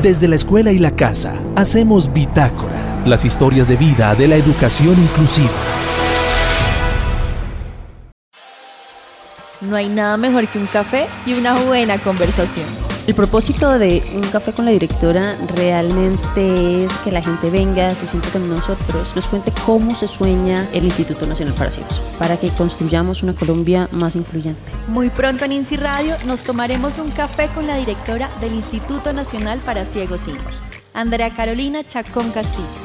Desde la escuela y la casa, hacemos Bitácora, las historias de vida de la educación inclusiva. No hay nada mejor que un café y una buena conversación. El propósito de Un Café con la Directora realmente es que la gente venga, se siente con nosotros, nos cuente cómo se sueña el Instituto Nacional para Ciegos, para que construyamos una Colombia más incluyente. Muy pronto en INSI Radio nos tomaremos un café con la directora del Instituto Nacional para Ciegos INSI, Andrea Carolina Chacón Castillo.